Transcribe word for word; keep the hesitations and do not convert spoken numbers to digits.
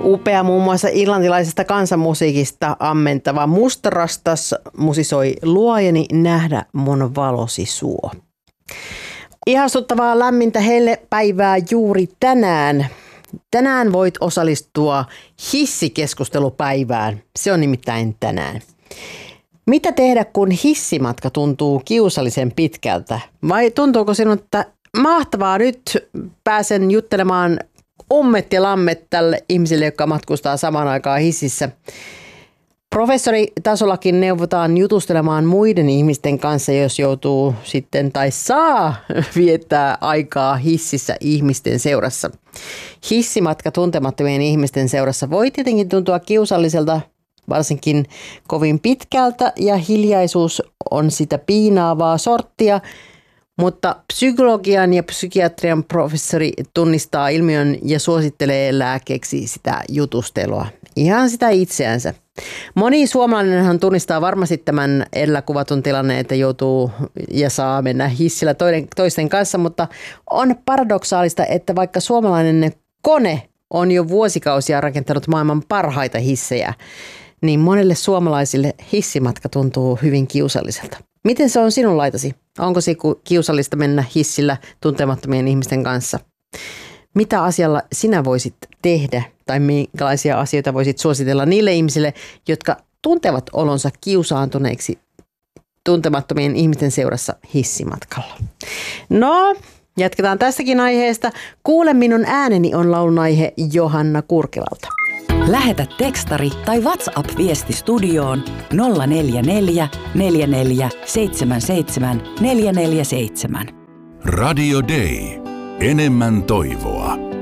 Upea muun muassa irlantilaisesta kansanmusiikista ammentava Mustarastas musisoi luojeni nähdä mun valosi suo. Ihastuttavaa lämmintä hellepäivää juuri tänään. Tänään voit osallistua hissikeskustelupäivään. Se on nimittäin tänään. Mitä tehdä, kun hissimatka tuntuu kiusallisen pitkältä? Vai tuntuuko sinun, että mahtavaa, nyt pääsen juttelemaan ommet ja lammet tälle ihmiselle, joka matkustaa samaan aikaan hississä? Professoritasollakin neuvotaan jutustelemaan muiden ihmisten kanssa, jos joutuu sitten tai saa viettää aikaa hississä ihmisten seurassa. Hissimatka tuntemattomien ihmisten seurassa voi tietenkin tuntua kiusalliselta, varsinkin kovin pitkältä, ja hiljaisuus on sitä piinaavaa sorttia, mutta psykologian ja psykiatrian professori tunnistaa ilmiön ja suosittelee lääkkeeksi sitä jutustelua, ihan sitä itseänsä. Moni suomalainenhan tunnistaa varmasti tämän edellä kuvatun tilanne, että joutuu ja saa mennä hissillä toinen, toisten kanssa, mutta on paradoksaalista, että vaikka suomalainen kone on jo vuosikausia rakentanut maailman parhaita hissejä, niin monelle suomalaisille hissimatka tuntuu hyvin kiusalliselta. Miten se on sinun laitasi? Onko se kiusallista mennä hissillä tuntemattomien ihmisten kanssa? Mitä asialla sinä voisit tehdä tai minkälaisia asioita voisit suositella niille ihmisille, jotka tuntevat olonsa kiusaantuneiksi tuntemattomien ihmisten seurassa hissimatkalla? No, jatketaan tästäkin aiheesta. Kuule minun ääneni on laulun aihe Johanna Kurkilalta. Lähetä tekstari tai WhatsApp-viesti studioon nolla neljä neljä, neljä neljä, seitsemän seitsemän, neljä neljä seitsemän. Radio Day. Enemmän toivoa.